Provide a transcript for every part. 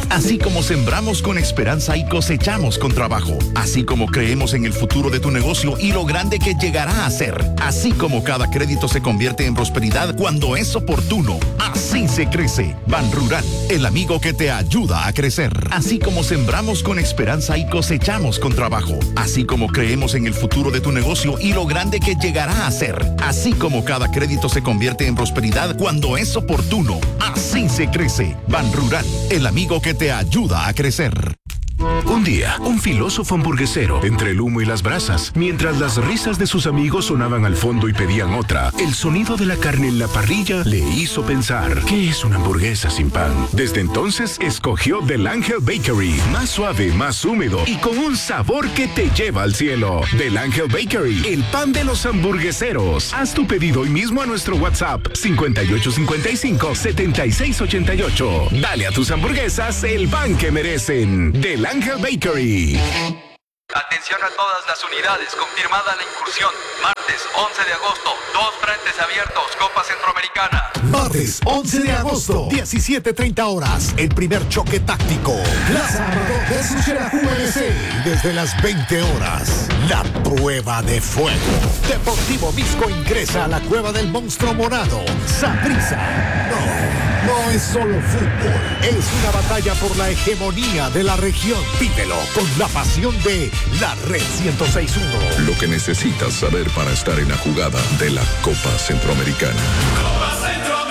Así como sembramos con esperanza y cosechamos con trabajo. Así como creemos en el futuro de tu negocio y lo grande que llegará a ser. Así como cada crédito se convierte en prosperidad cuando es oportuno. Así se crece. Banrural, el amigo que te ayuda a crecer. Así como sembramos con esperanza y cosechamos con trabajo. Así como creemos en el futuro de tu negocio y lo grande que llegará a ser. Así como cada crédito se convierte en prosperidad cuando es oportuno. Así se crece. Banrural, el amigo que te ayuda a crecer. Un día, un filósofo hamburguesero, entre el humo y las brasas, mientras las risas de sus amigos sonaban al fondo y pedían otra, el sonido de la carne en la parrilla le hizo pensar, ¿qué es una hamburguesa sin pan? Desde entonces, escogió Del Ángel Bakery, más suave, más húmedo y con un sabor que te lleva al cielo. Del Ángel Bakery, el pan de los hamburgueseros. Haz tu pedido hoy mismo a nuestro WhatsApp, 5855-7688. Dale a tus hamburguesas el pan que merecen. Del Ángel Bakery. Atención a todas las unidades, confirmada la incursión. Martes 11 de agosto, 2 frentes abiertos, Copa Centroamericana. Martes 11 de agosto, 17:30 horas, el primer choque táctico. Plaza Amador versus Xelajú MC. Desde las 20 horas, la prueba de fuego. Deportivo Visco ingresa a la cueva del monstruo morado. Saprissa. No es solo fútbol, es una batalla por la hegemonía de la región. Vívelo con la pasión de la Red 106.1. Lo que necesitas saber para estar en la jugada de la Copa Centroamericana. Copa Centroamericana.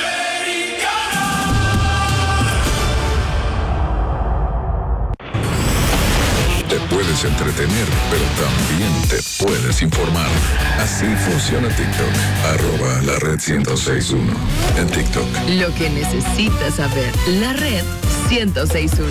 Te puedes entretener, pero también te puedes informar. Así funciona TikTok. @la Red 106.1 en TikTok. Lo que necesitas saber. La Red 106.1.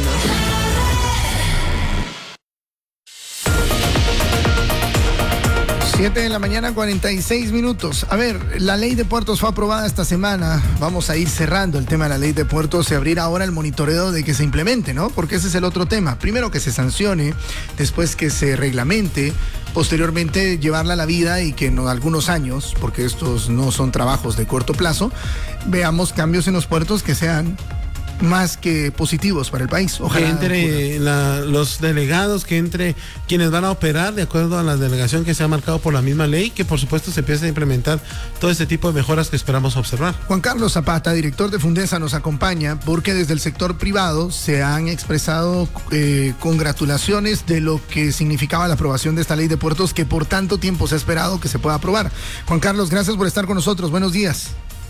7:46 A ver, la ley de puertos fue aprobada esta semana. Vamos a ir cerrando el tema de la ley de puertos y abrir ahora el monitoreo de que se implemente, ¿no? Porque ese es el otro tema. Primero que se sancione, después que se reglamente, posteriormente llevarla a la vida y que en algunos años, porque estos no son trabajos de corto plazo, veamos cambios en los puertos que sean más que positivos para el país. Ojalá. Que entre los delegados, que entre quienes van a operar de acuerdo a la delegación que se ha marcado por la misma ley, que por supuesto se empiece a implementar todo este tipo de mejoras que esperamos observar. Juan Carlos Zapata, director de Fundesa, nos acompaña porque desde el sector privado se han expresado congratulaciones de lo que significaba la aprobación de esta ley de puertos que por tanto tiempo se ha esperado que se pueda aprobar. Juan Carlos, gracias por estar con nosotros. Buenos días.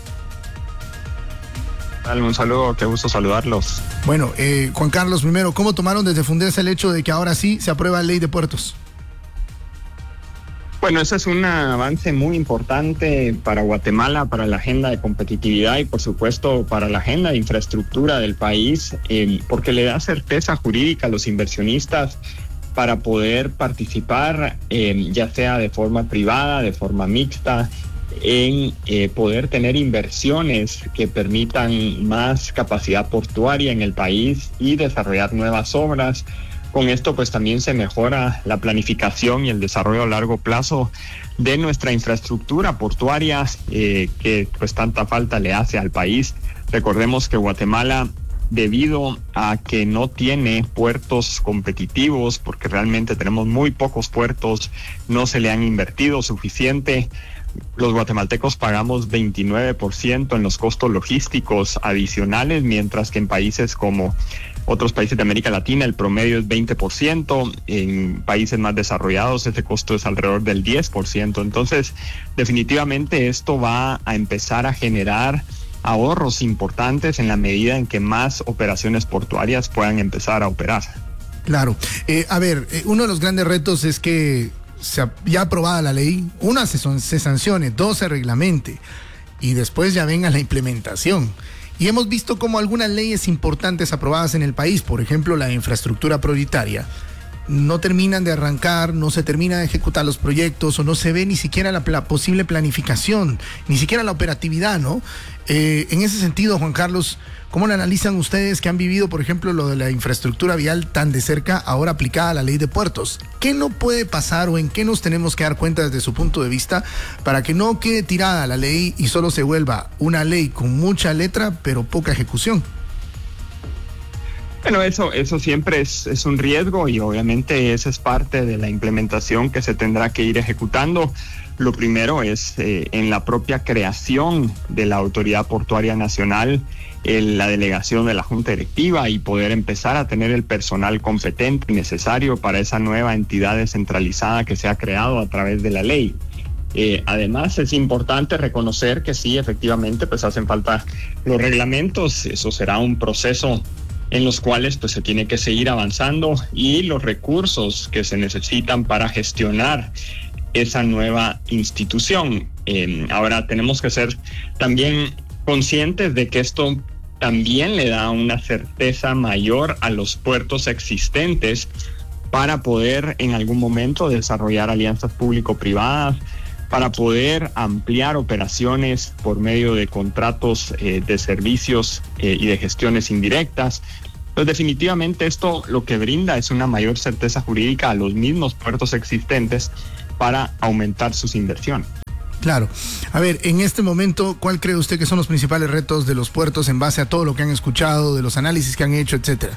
Un saludo, qué gusto saludarlos. Bueno, Juan Carlos, primero, ¿cómo tomaron desde Fundesa el hecho de que ahora sí se aprueba la ley de puertos? Bueno, ese es un avance muy importante para Guatemala, para la agenda de competitividad y por supuesto para la agenda de infraestructura del país, porque le da certeza jurídica a los inversionistas para poder participar, ya sea de forma privada, de forma mixta, en poder tener inversiones que permitan más capacidad portuaria en el país y desarrollar nuevas obras. Con esto pues también se mejora la planificación y el desarrollo a largo plazo de nuestra infraestructura portuaria que pues tanta falta le hace al país. Recordemos que Guatemala, debido a que no tiene puertos competitivos, porque realmente tenemos muy pocos puertos, no se le han invertido suficiente. Los guatemaltecos pagamos 29% en los costos logísticos adicionales, mientras que en países como otros países de América Latina el promedio es 20%, en países más desarrollados ese costo es alrededor del 10%. Entonces, definitivamente esto va a empezar a generar ahorros importantes en la medida en que más operaciones portuarias puedan empezar a operar. Claro. Uno de los grandes retos es que ya aprobada la ley, una se sancione, dos se reglamente y después ya venga la implementación. Y hemos visto como algunas leyes importantes aprobadas en el país, por ejemplo la infraestructura prioritaria, no terminan de arrancar, no se termina de ejecutar los proyectos o no se ve ni siquiera la posible planificación, ni siquiera la operatividad, ¿no? En ese sentido, Juan Carlos, ¿cómo lo analizan ustedes que han vivido, por ejemplo, lo de la infraestructura vial tan de cerca, ahora aplicada a la ley de puertos? ¿Qué no puede pasar o en qué nos tenemos que dar cuenta desde su punto de vista para que no quede tirada la ley y solo se vuelva una ley con mucha letra pero poca ejecución? Bueno, eso siempre es un riesgo y obviamente esa es parte de la implementación que se tendrá que ir ejecutando. Lo primero es en la propia creación de la Autoridad Portuaria Nacional, la delegación de la Junta Directiva y poder empezar a tener el personal competente necesario para esa nueva entidad descentralizada que se ha creado a través de la ley. Además es importante reconocer que sí, efectivamente, pues hacen falta los reglamentos. Eso será un proceso en los cuales pues se tiene que seguir avanzando y los recursos que se necesitan para gestionar esa nueva institución. Ahora tenemos que ser también conscientes de que esto también le da una certeza mayor a los puertos existentes para poder en algún momento desarrollar alianzas público-privadas, para poder ampliar operaciones por medio de contratos de servicios y de gestiones indirectas. Pues definitivamente esto lo que brinda es una mayor certeza jurídica a los mismos puertos existentes para aumentar sus inversiones. Claro. A ver, en este momento, ¿cuál cree usted que son los principales retos de los puertos en base a todo lo que han escuchado, de los análisis que han hecho, etcétera?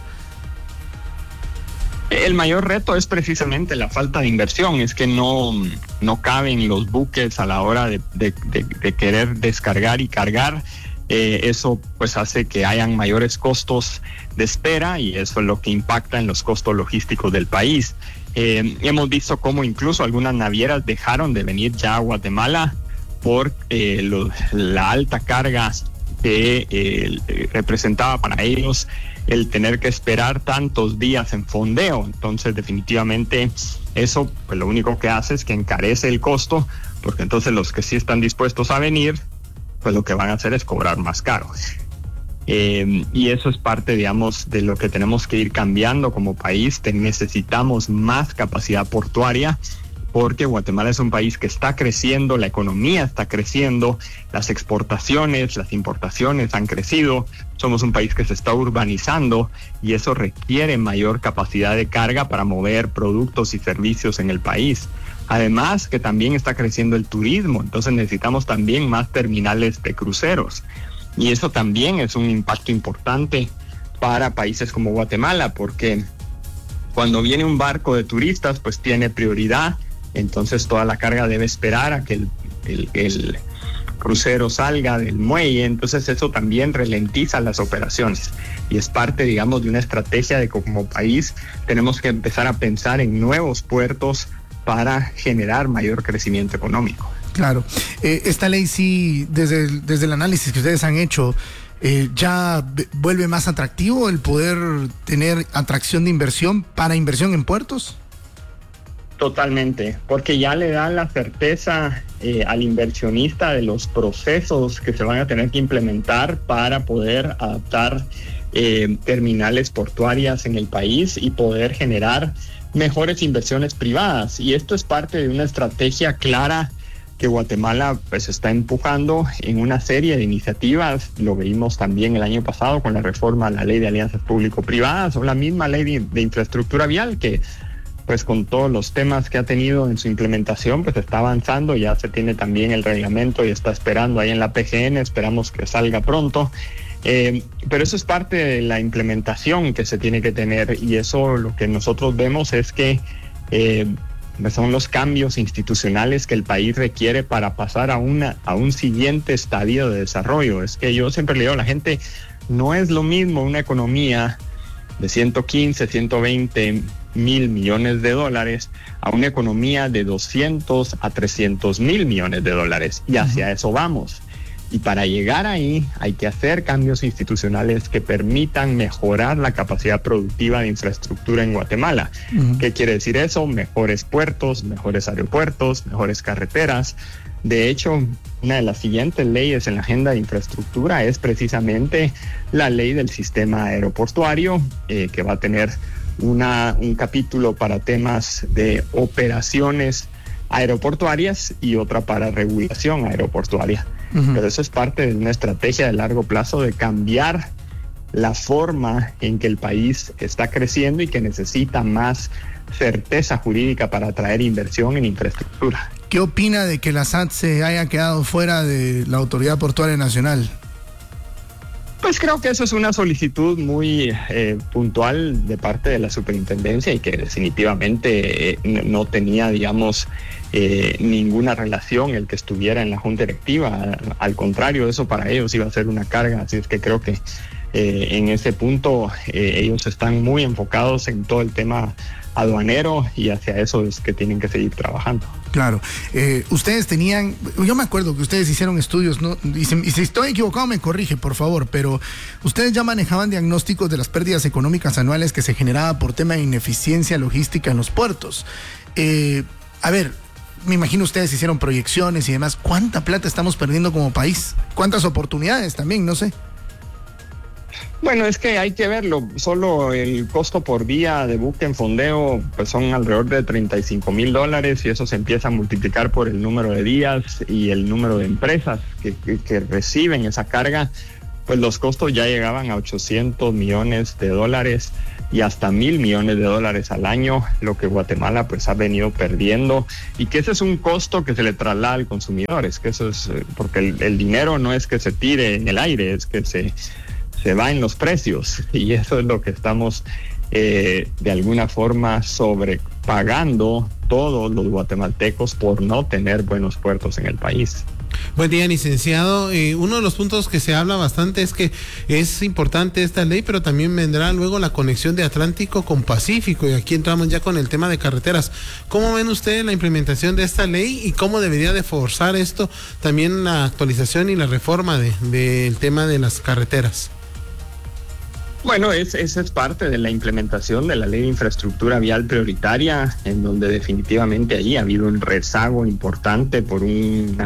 El mayor reto es precisamente la falta de inversión, es que no caben los buques a la hora de querer descargar y cargar. Eso pues hace que hayan mayores costos de espera y eso es lo que impacta en los costos logísticos del país. Hemos visto cómo incluso algunas navieras dejaron de venir ya a Guatemala por la alta carga que representaba para ellos el tener que esperar tantos días en fondeo. Entonces definitivamente eso pues lo único que hace es que encarece el costo, porque entonces los que sí están dispuestos a venir pues lo que van a hacer es cobrar más caro. Y eso es parte, digamos, de lo que tenemos que ir cambiando como país. Necesitamos más capacidad portuaria porque Guatemala es un país que está creciendo, la economía está creciendo, las exportaciones, las importaciones han crecido, somos un país que se está urbanizando y eso requiere mayor capacidad de carga para mover productos y servicios en el país. Además que también está creciendo el turismo, entonces necesitamos también más terminales de cruceros. Y eso también es un impacto importante para países como Guatemala, porque cuando viene un barco de turistas, pues tiene prioridad, entonces toda la carga debe esperar a que el crucero salga del muelle, entonces eso también ralentiza las operaciones. Y es parte, digamos, de una estrategia de que como país tenemos que empezar a pensar en nuevos puertos para generar mayor crecimiento económico. Claro. Esta ley sí, desde el análisis que ustedes han hecho, ya vuelve más atractivo el poder tener atracción de inversión para inversión en puertos. Totalmente, porque ya le da la certeza al inversionista de los procesos que se van a tener que implementar para poder adaptar terminales portuarias en el país y poder generar mejores inversiones privadas. Y esto es parte de una estrategia clara que Guatemala pues está empujando en una serie de iniciativas. Lo vimos también el año pasado con la reforma a la ley de alianzas público-privadas o la misma ley de infraestructura vial que pues con todos los temas que ha tenido en su implementación pues está avanzando. Ya se tiene también el reglamento y está esperando ahí en la PGN, esperamos que salga pronto. Pero eso es parte de la implementación que se tiene que tener y eso lo que nosotros vemos es que son los cambios institucionales que el país requiere para pasar a un siguiente estadio de desarrollo. Es que yo siempre le digo a la gente, no es lo mismo una economía de 115, 120 mil millones de dólares a una economía de 200 a 300 mil millones de dólares y hacia eso vamos. Y para llegar ahí hay que hacer cambios institucionales que permitan mejorar la capacidad productiva de infraestructura en Guatemala. ¿Qué quiere decir eso? Mejores puertos, mejores aeropuertos, mejores carreteras. De hecho, una de las siguientes leyes en la agenda de infraestructura es precisamente la ley del sistema aeroportuario, que va a tener un capítulo para temas de operaciones aeroportuarias y otra para regulación aeroportuaria. Pero eso es parte de una estrategia de largo plazo de cambiar la forma en que el país está creciendo y que necesita más certeza jurídica para atraer inversión en infraestructura. ¿Qué opina de que la SAT se haya quedado fuera de la Autoridad Portuaria Nacional? Pues creo que eso es una solicitud muy puntual de parte de la superintendencia y que definitivamente no tenía, digamos, ninguna relación el que estuviera en la junta directiva. Al contrario, eso para ellos iba a ser una carga, así es que creo que en ese punto ellos están muy enfocados en todo el tema aduanero y hacia eso es que tienen que seguir trabajando. Claro, ustedes tenían, yo me acuerdo que ustedes hicieron estudios, ¿no? Y si estoy equivocado me corrige, por favor, pero ustedes ya manejaban diagnósticos de las pérdidas económicas anuales que se generaba por tema de ineficiencia logística en los puertos. A ver, me imagino ustedes hicieron proyecciones y demás. ¿Cuánta plata estamos perdiendo como país? ¿Cuántas oportunidades también? No sé. Bueno, es que hay que verlo. Solo el costo por día de buque en fondeo pues son alrededor de $35,000 y eso se empieza a multiplicar por el número de días y el número de empresas que reciben esa carga. Pues los costos ya llegaban a $800 millones y hasta $1,000 millones al año, lo que Guatemala pues ha venido perdiendo y que ese es un costo que se le traslada al consumidor. Es que eso es porque el dinero no es que se tire en el aire, es que se va en los precios y eso es lo que estamos de alguna forma sobrepagando todos los guatemaltecos por no tener buenos puertos en el país. Buen día, licenciado. Uno de los puntos que se habla bastante es que es importante esta ley, pero también vendrá luego la conexión de Atlántico con Pacífico y aquí entramos ya con el tema de carreteras. ¿Cómo ven ustedes la implementación de esta ley y cómo debería de forzar esto también la actualización y la reforma del tema de las carreteras? Bueno, esa es parte de la implementación de la Ley de Infraestructura Vial Prioritaria, en donde definitivamente allí ha habido un rezago importante por un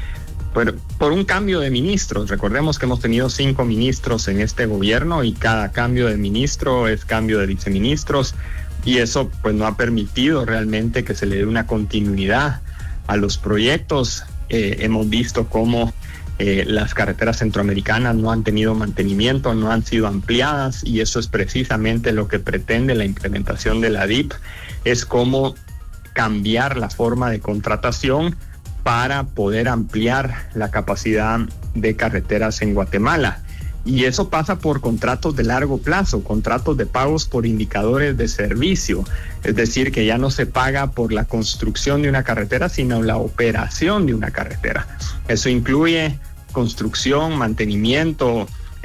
cambio de ministros. Recordemos que hemos tenido 5 ministros en este gobierno y cada cambio de ministro es cambio de viceministros y eso pues no ha permitido realmente que se le dé una continuidad a los proyectos. Hemos visto cómo las carreteras centroamericanas no han tenido mantenimiento, no han sido ampliadas y eso es precisamente lo que pretende la implementación de la DIP, es cómo cambiar la forma de contratación para poder ampliar la capacidad de carreteras en Guatemala. Y eso pasa por contratos de largo plazo, contratos de pagos por indicadores de servicio, es decir, que ya no se paga por la construcción de una carretera, sino la operación de una carretera. Eso incluye construcción, mantenimiento,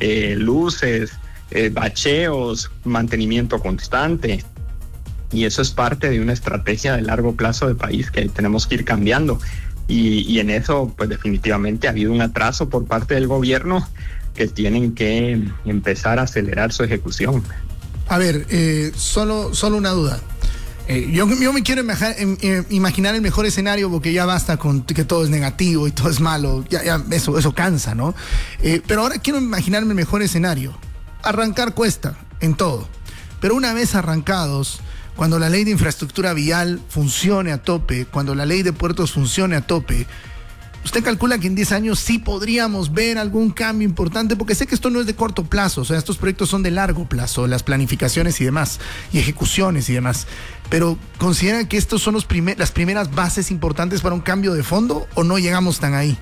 luces, bacheos, mantenimiento constante. Y eso es parte de una estrategia de largo plazo del país que tenemos que ir cambiando. Y en eso, pues definitivamente ha habido un atraso por parte del gobierno que tienen que empezar a acelerar su ejecución. A ver, solo una duda. Yo me quiero imaginar el mejor escenario porque ya basta con que todo es negativo y todo es malo, ya eso cansa, ¿no? Pero ahora quiero imaginarme el mejor escenario. Arrancar cuesta en todo, pero una vez arrancados, cuando la ley de infraestructura vial funcione a tope, cuando la ley de puertos funcione a tope, ¿usted calcula que en 10 años sí podríamos ver algún cambio importante? Porque sé que esto no es de corto plazo, o sea, estos proyectos son de largo plazo, las planificaciones y demás, y ejecuciones y demás. Pero ¿considera que estos son las primeras bases importantes para un cambio de fondo o no llegamos tan ahí?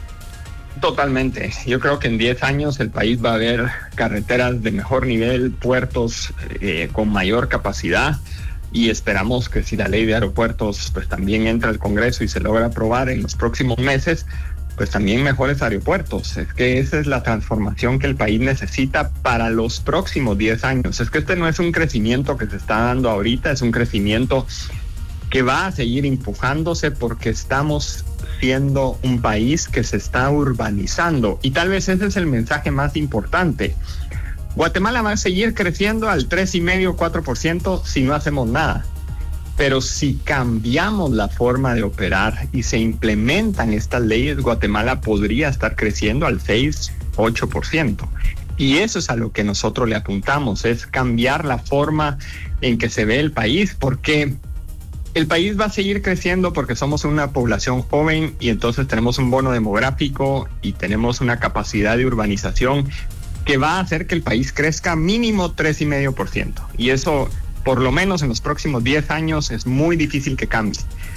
Totalmente. Yo creo que en 10 años el país va a ver carreteras de mejor nivel, puertos con mayor capacidad. Y esperamos que si la ley de aeropuertos pues también entra al Congreso y se logra aprobar en los próximos meses, pues también mejores aeropuertos. Es que esa es la transformación que el país necesita para los próximos 10 años. Es que este no es un crecimiento que se está dando ahorita, es un crecimiento que va a seguir empujándose porque estamos siendo un país que se está urbanizando. Y tal vez ese es el mensaje más importante. Guatemala va a seguir creciendo al 3,5%, 4% si no hacemos nada. Pero si cambiamos la forma de operar y se implementan estas leyes, Guatemala podría estar creciendo al 6, 8%. Y eso es a lo que nosotros le apuntamos, es cambiar la forma en que se ve el país, porque el país va a seguir creciendo porque somos una población joven y entonces tenemos un bono demográfico y tenemos una capacidad de urbanización que va a hacer que el país crezca mínimo 3,5%. Y eso, por lo menos en los próximos 10 años, es muy difícil que cambie.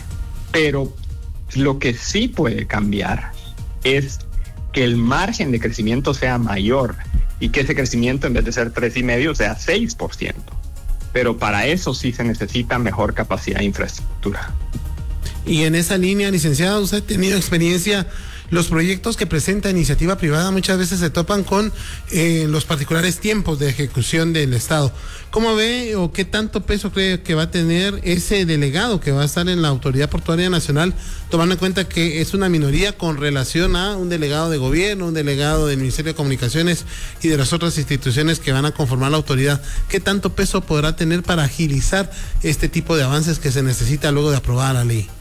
Pero lo que sí puede cambiar es que el margen de crecimiento sea mayor y que ese crecimiento, en vez de ser 3,5%, sea 6%. Pero para eso sí se necesita mejor capacidad de infraestructura. Y en esa línea, licenciado, usted ha tenido experiencia. Los proyectos que presenta iniciativa privada muchas veces se topan con los particulares tiempos de ejecución del Estado. ¿Cómo ve o qué tanto peso cree que va a tener ese delegado que va a estar en la Autoridad Portuaria Nacional, tomando en cuenta que es una minoría con relación a un delegado de gobierno, un delegado del Ministerio de Comunicaciones y de las otras instituciones que van a conformar la autoridad? ¿Qué tanto peso podrá tener para agilizar este tipo de avances que se necesita luego de aprobada la ley?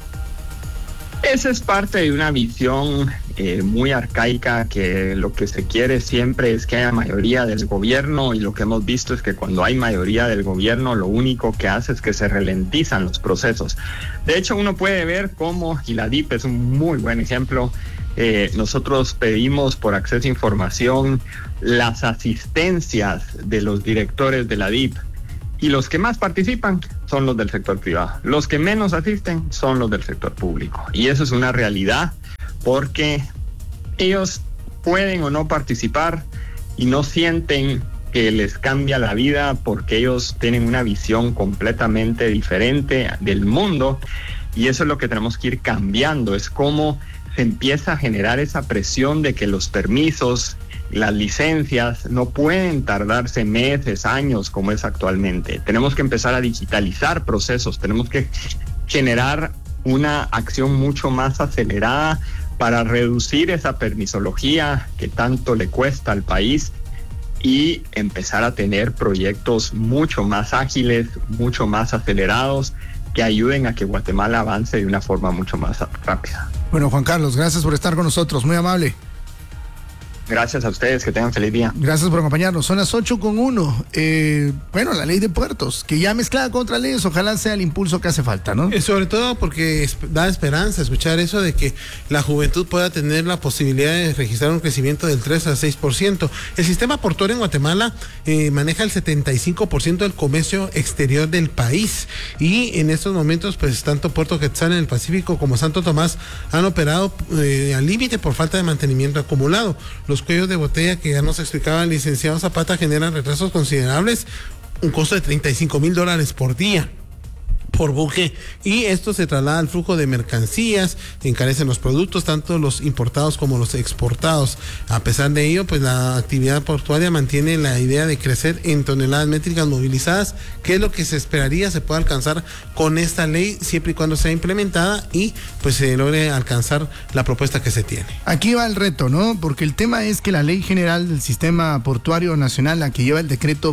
Esa es parte de una visión muy arcaica, que lo que se quiere siempre es que haya mayoría del gobierno, y lo que hemos visto es que cuando hay mayoría del gobierno lo único que hace es que se ralentizan los procesos. De hecho, uno puede ver cómo, y la DIP es un muy buen ejemplo, nosotros pedimos por acceso a información las asistencias de los directores de la DIP. Y los que más participan son los del sector privado. Los que menos asisten son los del sector público. Y eso es una realidad, porque ellos pueden o no participar y no sienten que les cambia la vida, porque ellos tienen una visión completamente diferente del mundo. Y eso es lo que tenemos que ir cambiando. Es cómo se empieza a generar esa presión de que los permisos, las licencias no pueden tardarse meses, años como es actualmente. Tenemos que empezar a digitalizar procesos, tenemos que generar una acción mucho más acelerada para reducir esa permisología que tanto le cuesta al país y empezar a tener proyectos mucho más ágiles, mucho más acelerados, que ayuden a que Guatemala avance de una forma mucho más rápida. Bueno, Juan Carlos, gracias por estar con nosotros, muy amable. Gracias a ustedes, que tengan feliz día. Gracias por acompañarnos. Son las 8:01. Bueno, la ley de puertos, que ya mezclada con otras leyes, ojalá sea el impulso que hace falta, ¿no? Sobre todo porque da esperanza escuchar eso de que la juventud pueda tener la posibilidad de registrar un crecimiento del 3 al 6%. El sistema portuario en Guatemala maneja el 75% del comercio exterior del país, y en estos momentos, pues tanto Puerto Quetzal en el Pacífico como Santo Tomás han operado al límite por falta de mantenimiento acumulado. Los cuellos de botella que ya nos explicaba el licenciado Zapata generan retrasos considerables, un costo de $35,000 por día por buque, y esto se traslada al flujo de mercancías, encarecen los productos, tanto los importados como los exportados. A pesar de ello, pues la actividad portuaria mantiene la idea de crecer en toneladas métricas movilizadas, que es lo que se esperaría se pueda alcanzar con esta ley, siempre y cuando sea implementada y pues se logre alcanzar la propuesta que se tiene. Aquí va el reto, ¿no? Porque el tema es que la Ley General del Sistema Portuario Nacional, la que lleva el decreto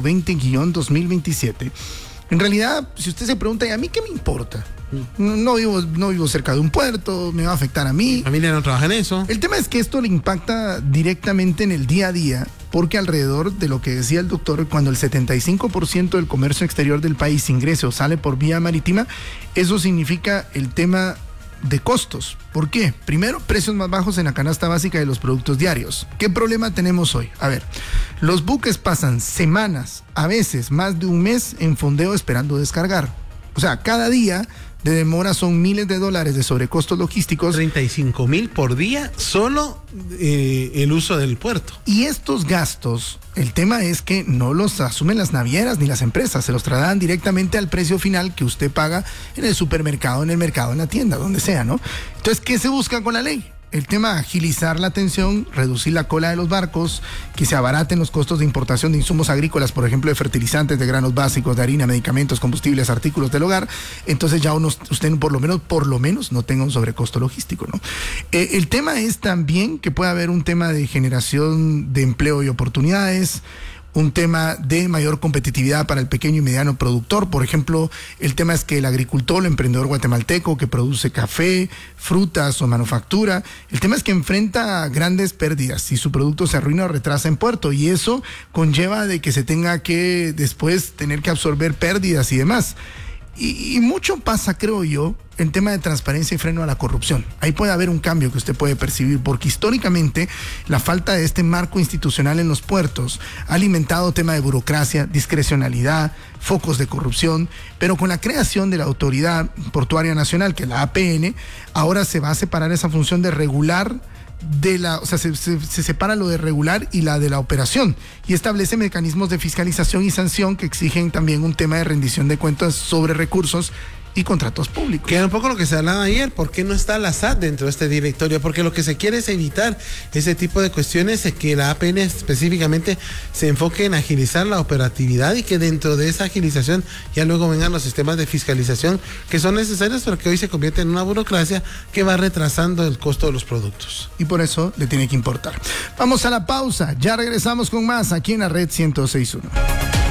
20-2027, en realidad, si usted se pregunta, ¿y a mí qué me importa? No vivo cerca de un puerto, me va a afectar a mí. Mi familia no trabaja en eso. El tema es que esto le impacta directamente en el día a día, porque alrededor de lo que decía el doctor, cuando el 75% del comercio exterior del país ingresa o sale por vía marítima, eso significa el tema de costos. ¿Por qué? Primero, precios más bajos en la canasta básica de los productos diarios. ¿Qué problema tenemos hoy? A ver, los buques pasan semanas, a veces más de un mes en fondeo esperando descargar. O sea, cada día de demora son miles de dólares de sobrecostos logísticos. 35,000 por día, solo el uso del puerto. Y estos gastos, el tema es que no los asumen las navieras ni las empresas, se los trasladan directamente al precio final que usted paga en el supermercado, en el mercado, en la tienda, donde sea, ¿no? Entonces, ¿qué se busca con la ley? El tema, agilizar la atención, reducir la cola de los barcos, que se abaraten los costos de importación de insumos agrícolas, por ejemplo, de fertilizantes, de granos básicos, de harina, medicamentos, combustibles, artículos del hogar. Entonces ya usted por lo menos no tenga un sobrecosto logístico, ¿no? El tema es también que puede haber un tema de generación de empleo y oportunidades, un tema de mayor competitividad para el pequeño y mediano productor. Por ejemplo, el tema es que el agricultor, el emprendedor guatemalteco que produce café, frutas o manufactura, el tema es que enfrenta grandes pérdidas si su producto se arruina o retrasa en puerto, y eso conlleva de que se tenga que después tener que absorber pérdidas y demás. Y mucho pasa, creo yo, en tema de transparencia y freno a la corrupción. Ahí puede haber un cambio que usted puede percibir, porque históricamente la falta de este marco institucional en los puertos ha alimentado tema de burocracia, discrecionalidad, focos de corrupción, pero con la creación de la Autoridad Portuaria Nacional, que es la APN, ahora se va a separar esa función de regular se separa lo de regular y la de la operación y establece mecanismos de fiscalización y sanción que exigen también un tema de rendición de cuentas sobre recursos y contratos públicos. Que era un poco lo que se hablaba ayer, ¿por qué no está la SAT dentro de este directorio? Porque lo que se quiere es evitar ese tipo de cuestiones, que la APN específicamente se enfoque en agilizar la operatividad y que dentro de esa agilización ya luego vengan los sistemas de fiscalización que son necesarios, pero que hoy se convierte en una burocracia que va retrasando el costo de los productos. Y por eso le tiene que importar. Vamos a la pausa, ya regresamos con más aquí en la Red 106.1.